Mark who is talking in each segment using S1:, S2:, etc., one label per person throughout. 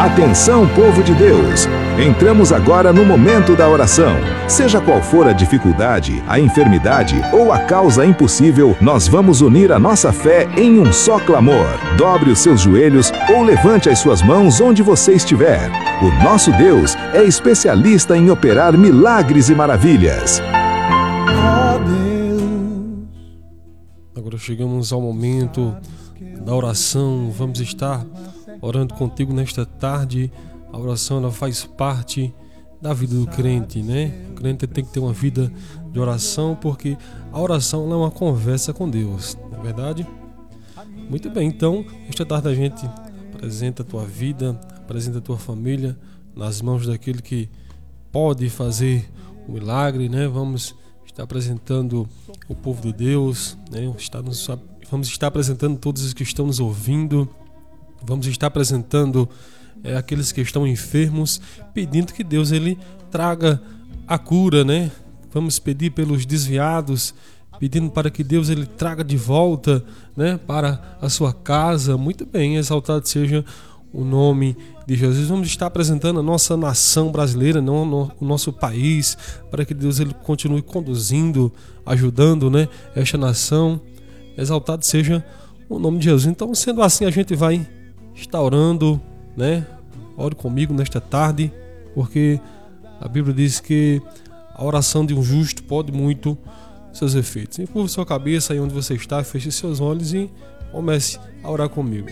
S1: Atenção, povo de Deus! Entramos agora no momento da oração. Seja qual for a dificuldade, a enfermidade ou a causa impossível, nós vamos unir a nossa fé em um só clamor. Dobre os seus joelhos ou levante as suas mãos onde você estiver. O nosso Deus é especialista em operar milagres e maravilhas.
S2: Agora chegamos ao momento da oração. Vamos estar orando contigo nesta tarde. A oração, ela faz parte da vida do crente, né? O crente tem que ter uma vida de oração, porque a oração é uma conversa com Deus, não é verdade? Muito bem, então, esta tarde a gente apresenta a tua vida, apresenta a tua família nas mãos daquele que pode fazer o milagre, né? Vamos estar apresentando o povo de Deus, né? Vamos estar apresentando todos os que estão nos ouvindo. Vamos estar apresentando aqueles que estão enfermos, pedindo que Deus ele traga a cura, né? Vamos pedir pelos desviados, pedindo para que Deus ele traga de volta, né, para a sua casa. Muito bem, exaltado seja o nome de Jesus. Vamos estar apresentando a nossa nação brasileira, o nosso país, para que Deus ele continue conduzindo, ajudando, né, esta nação. Exaltado seja o nome de Jesus. Então, sendo assim, a gente vai estar orando, né? Ore comigo nesta tarde, porque a Bíblia diz que a oração de um justo pode muito seus efeitos. Encurva sua cabeça aí onde você está, feche seus olhos e comece a orar comigo.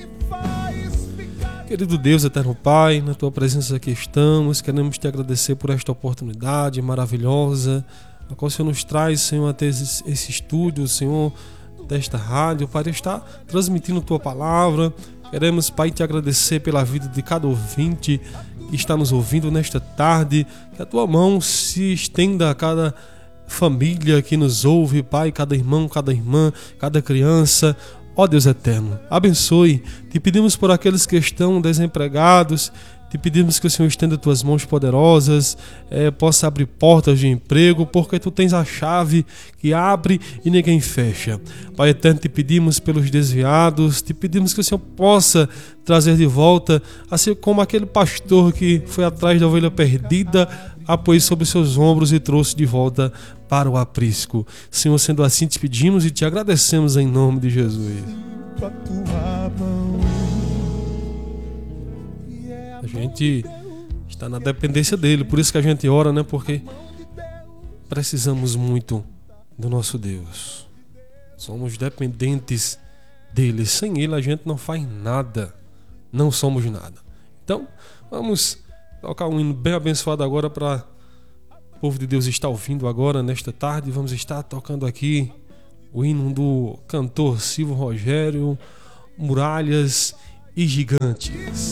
S2: Querido Deus, eterno Pai, na tua presença aqui estamos, queremos te agradecer por esta oportunidade maravilhosa, a qual o Senhor nos traz, Senhor, até esse estúdio, Senhor, desta rádio, para estar transmitindo tua palavra. Queremos, Pai, te agradecer pela vida de cada ouvinte que está nos ouvindo nesta tarde, que a tua mão se estenda a cada família que nos ouve, Pai, cada irmão, cada irmã, cada criança. Ó Deus eterno, abençoe. Te pedimos por aqueles que estão desempregados. Te pedimos que o Senhor estenda tuas mãos poderosas, possa abrir portas de emprego, porque tu tens a chave que abre e ninguém fecha. Pai eterno, te pedimos pelos desviados, te pedimos que o Senhor possa trazer de volta, assim como aquele pastor que foi atrás da ovelha perdida, apoiou sobre seus ombros e trouxe de volta para o aprisco. Senhor, sendo assim, te pedimos e te agradecemos em nome de Jesus. A gente está na dependência dele, por isso que a gente ora, né? Porque precisamos muito do nosso Deus. Somos dependentes dele. Sem ele a gente não faz nada. Não somos nada. Então, vamos tocar um hino bem abençoado agora para o povo de Deus estar ouvindo agora, nesta tarde. Vamos estar tocando aqui o hino do cantor Silvio Rogério, Muralhas e Gigantes.